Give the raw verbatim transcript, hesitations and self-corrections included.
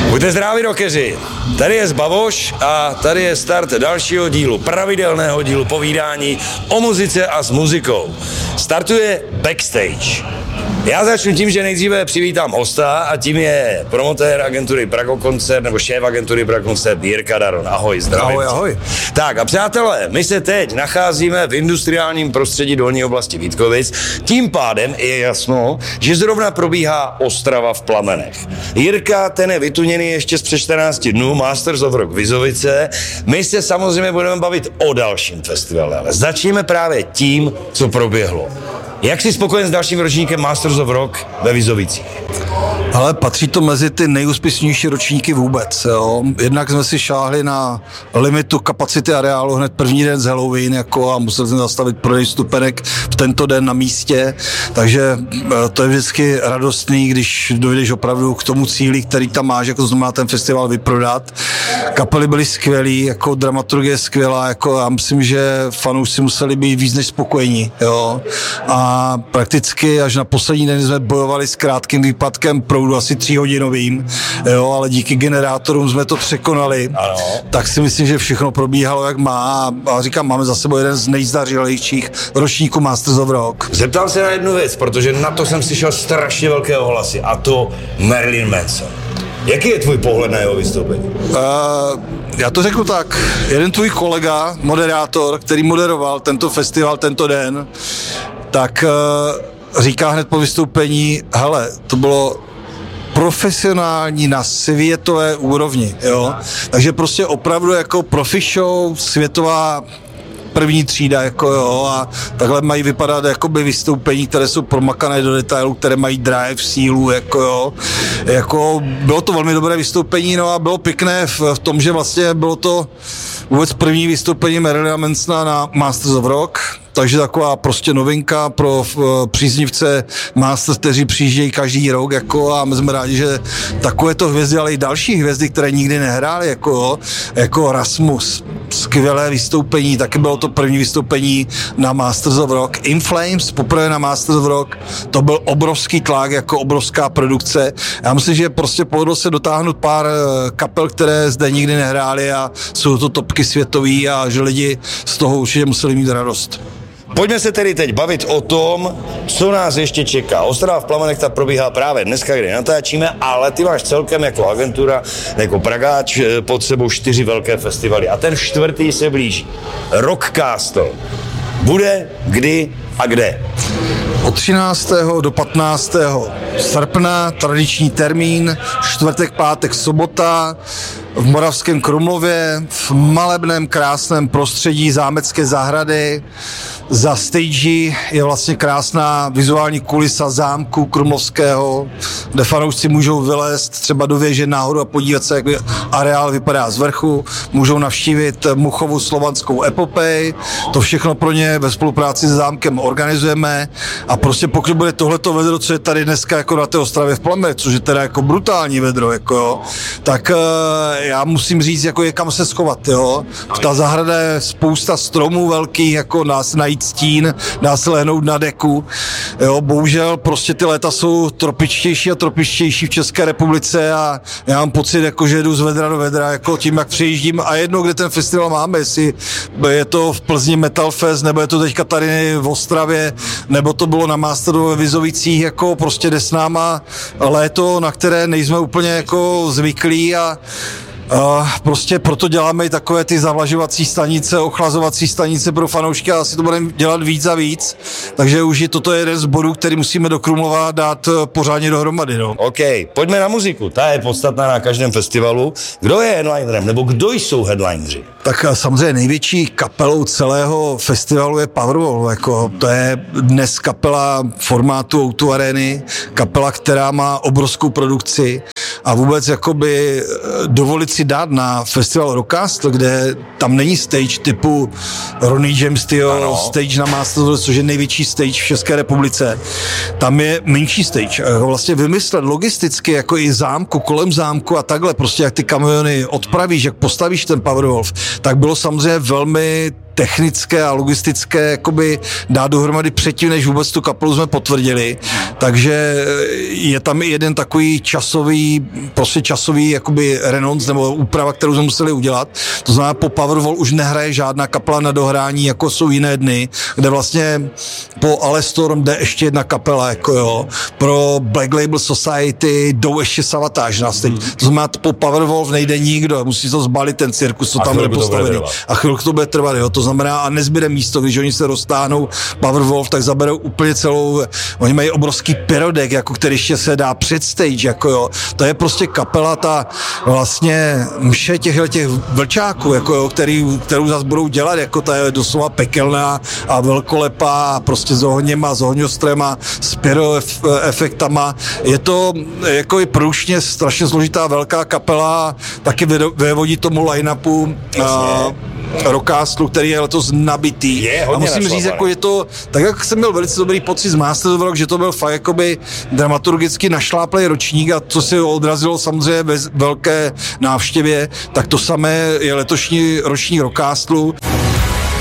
Buďte zdraví, rockeři. Tady je Zbavoš a tady je start dalšího dílu, pravidelného dílu povídání o muzice a s muzikou. Startuje Backstage. Já začnu tím, že nejdříve přivítám hosta a tím je promotér agentury Prago Koncert nebo šéf agentury Prago Koncert Jirka Daron. Ahoj, zdravím. Ahoj, ahoj. Tak a přátelé, my se teď nacházíme v industriálním prostředí dolní oblasti Vítkovic. Tím pádem je jasno, že zrovna probíhá Ostrava v plamenech. Jirka, ten je vytuněný ještě z před čtrnácti dnů, Masters of Rock Vizovice. My se samozřejmě budeme bavit o dalším festivalu, ale začněme právě tím, co proběhlo. Jak jsi spokojen s dalším ročníkem Masters of Rock ve Vizovicích? Ale patří to mezi ty nejúspěšnější ročníky vůbec. Jo. Jednak jsme si šáhli na limitu kapacity areálu hned první den z Halloween jako, a museli jsme zastavit prodej vstupenek v tento den na místě, takže to je vždycky radostný, když dojdeš opravdu k tomu cíli, který tam máš, jako znamená ten festival vyprodat. Kapely byly skvělý, jako dramaturgie skvělá, jako já myslím, že fanoušci museli být víc než spokojení. Jo. A prakticky až na poslední den jsme bojovali s krátkým výpadkem proudu asi tříhodinovým, jo, ale díky generátorům jsme to překonali. Ano. Tak si myslím, že všechno probíhalo jak má a říkám, máme za sebou jeden z nejzdařilejších ročníků Masters of Rock. Zeptám se na jednu věc, protože na to jsem slyšel strašně velké ohlasy, a to Marilyn Manson. Jaký je tvůj pohled na jeho vystoupení? Uh, já to řeknu tak, jeden tvůj kolega, moderátor, který moderoval tento festival tento den, tak uh, říká hned po vystoupení, hele, to bylo profesionální na světové úrovni, jo. Takže prostě opravdu jako profi show, světová první třída, jako jo, a takhle mají vypadat jakoby vystoupení, které jsou promakané do detailu, které mají drive, sílu, jako jo. Jako bylo to velmi dobré vystoupení, no a bylo pěkné v, v tom, že vlastně bylo to vůbec první vystoupení Marilyna Mansona na Masters of Rock, takže taková prostě novinka pro uh, příznivce Masters, kteří přijíždějí každý rok, jako, a my jsme rádi, že takovéto hvězdy, ale i další hvězdy, které nikdy nehrály, jako, jako Rasmus. Skvělé vystoupení, taky bylo to první vystoupení na Masters of Rock. In Flames, poprvé na Masters of Rock, to byl obrovský tlak, jako obrovská produkce. Já myslím, že prostě povedlo se dotáhnout pár kapel, které zde nikdy nehrály a jsou to topky světový a že lidi z toho určitě museli mít radost. Pojďme se tedy teď bavit o tom, co nás ještě čeká. Ostrava v plamenech ta probíhá právě dneska, kdy natáčíme, ale ty máš celkem jako agentura, jako Pragáč pod sebou čtyři velké festivaly a ten čtvrtý se blíží. Rock Castle. Bude, kdy a kde? Od třináctého do patnáctého srpna, tradiční termín, čtvrtek, pátek, sobota, v Moravském Krumlově, v malebném krásném prostředí zámecké zahrady. Za stage je vlastně krásná vizuální kulisa zámku krumlovského, kde fanoušci můžou vylézt třeba do věže nahoru a podívat se, jak areál vypadá z vrchu. Můžou navštívit Muchovu slovanskou epopej. To všechno pro ně ve spolupráci s zámkem organizujeme. A prostě pokud bude tohleto vedro, co je tady dneska jako na té Ostravě v Plamenech, což je teda jako brutální vedro, jako jo, tak já musím říct, jako je kam se schovat, jo. Ta zahrada je spousta stromů velkých, jako nás najít stín, dá se lehnout na deku. Jo, bohužel prostě ty léta jsou tropičtější a tropičtější v České republice a já mám pocit, jako, že jedu z vedra do vedra, jako tím, jak přijíždím a jedno, kde ten festival máme, jestli je to v Plzni Metal Fest, nebo je to teďka tady v Ostravě, nebo to bylo na Masteru ve Vizovicích, jako prostě jde s náma léto, na které nejsme úplně jako zvyklí a Uh, prostě proto děláme i takové ty zavlažovací stanice, ochlazovací stanice pro fanoušky a asi to budeme dělat víc a víc. Takže už je toto jeden z bodů, který musíme do Krumlova dát pořádně dohromady. No. OK, pojďme na muziku. Ta je podstatná na každém festivalu. Kdo je headlinerem, nebo kdo jsou headlineri? Tak samozřejmě největší kapelou celého festivalu je Powerwall. Jako, to je dnes kapela formátu O dva Areny, kapela, která má obrovskou produkci a vůbec jakoby dovolit si dát na festival Rock Castle, kde tam není stage typu Ronnie James Dio, stage na Masters, což je největší stage v České republice. Tam je menší stage. Vlastně vymyslet logisticky jako i zámku, kolem zámku a takhle, prostě jak ty kamiony odpravíš, jak postavíš ten Powerwolf, tak bylo samozřejmě velmi technické a logistické jakoby dát dohromady předtím, než vůbec tu kapelu jsme potvrdili. Takže je tam jeden takový časový, prostě časový jakoby renonc nebo úprava, kterou jsme museli udělat. To znamená, po Powerwall už nehraje žádná kapela na dohrání, jako jsou jiné dny, kde vlastně po Alestorm jde ještě jedna kapela, jako jo. Pro Black Label Society jdou ještě Savatage na stage. To znamená, po Powerwolf nejde nikdo, musí to zbalit ten cirkus, co tam bude postavený. A chvilku to bude trvat, jo. To znamená, a nezbyde místo, když oni se roztáhnou Powerwolf, tak zaberou úplně celou, oni mají obrovský pyrodek, jako který ještě se dá před stage, jako jo. To je prostě kapela, ta vlastně mše těchhle těch vlčáků, jako jo, který, kterou zase budou dělat, jako ta je doslova pekelná a velkolepá a prostě s ohněma, s ohňostrema, s pyroefektama. Je to jako i průšně strašně složitá velká kapela, taky vyvodí tomu line-upu Rockcastlu, který je letos nabitý. Je, a musím říct, jako je to, tak jak jsem měl velice dobrý pocit z Masters of Rock, že to byl fakt jakoby dramaturgicky našláplej ročník a co se odrazilo samozřejmě ve velké návštěvě, tak to samé je letošní ročník Rockcastlu.